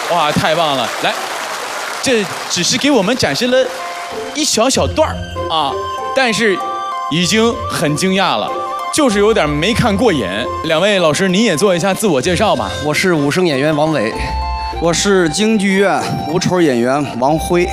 哇，太棒了！来，这只是给我们展示了一小小段啊，但是已经很惊讶了，就是有点没看过瘾。两位老师，您也做一下自我介绍吧。 我是武生演员王伟，我是京剧院无丑演员王辉。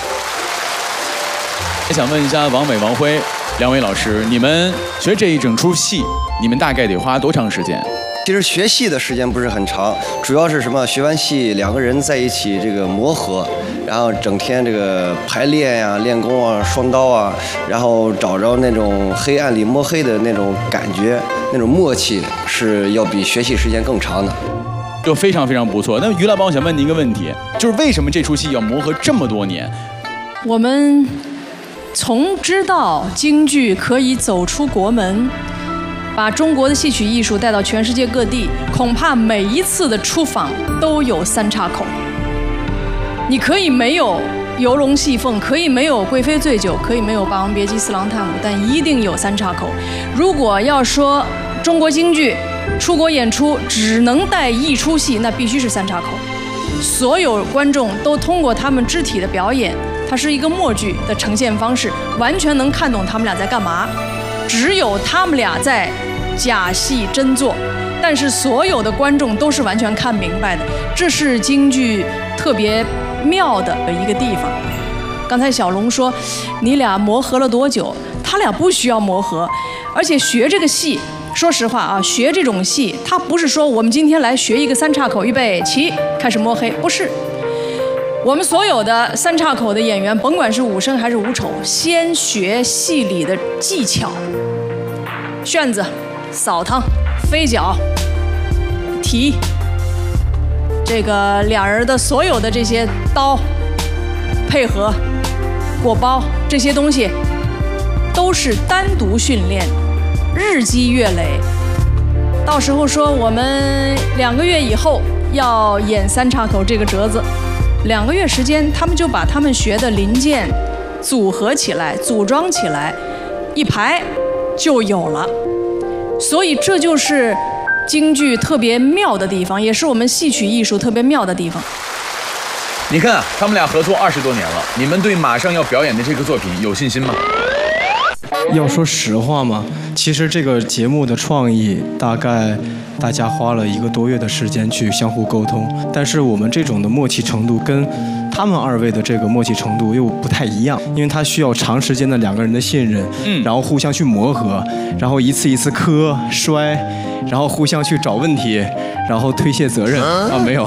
想问一下王伟、王辉两位老师，你们学这一整出戏，你们大概得花多长时间？ 其实学戏的时间不是很长，主要是什么？学完戏两个人在一起这个磨合，然后整天这个排练呀、练功啊、双刀啊，然后找着那种黑暗里摸黑的那种感觉，那种默契是要比学戏时间更长的。 就非常非常不错。那于老板，我想问您一个问题，就是为什么这出戏要磨合这么多年？ 我们从知道京剧可以走出国门，把中国的戏曲艺术带到全世界各地，恐怕每一次的出访都有三岔口。你可以没有游龙戏凤，可以没有贵妃醉酒，可以没有霸王别姬四郎探母，但一定有三岔口。如果要说中国京剧出国演出只能带一出戏，那必须是三岔口。所有观众都通过他们肢体的表演，它是一个默剧的呈现方式，完全能看懂他们俩在干嘛。只有他们俩在假戏真做，但是所有的观众都是完全看明白的，这是京剧特别妙的一个地方。刚才小龙说你俩磨合了多久，他俩不需要磨合，而且学这个戏，说实话啊，学这种戏，他不是说我们今天来学一个三岔口，预备起，开始摸黑，不是。我们所有的三岔口的演员，甭管是武生还是武丑，先学戏里的技巧，旋子、扫堂、飞脚、提，这个俩人的所有的这些刀、配合、过包这些东西，都是单独训练，日积月累。到时候说我们2个月以后要演三岔口这个折子。2个月时间，他们就把他们学的零件组合起来、组装起来，一排就有了。所以这就是京剧特别妙的地方，也是我们戏曲艺术特别妙的地方。 你看啊，他们俩合作20多年了，你们对马上要表演的这个作品有信心吗？ 要说实话嘛，其实这个节目的创意大概大家花了1个多月的时间去相互沟通，但是我们这种的默契程度跟他们2位的这个默契程度又不太一样，因为它需要长时间的2个人的信任，然后互相去磨合，然后一次一次磕摔，然后互相去找问题，然后推卸责任没有。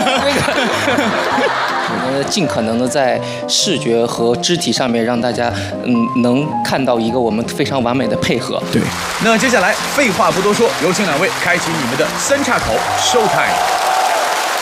尽可能的在视觉和肢体上面让大家能看到一个我们非常完美的配合。 对，那接下来废话不多说，有请2位开启你们的三岔口 show time。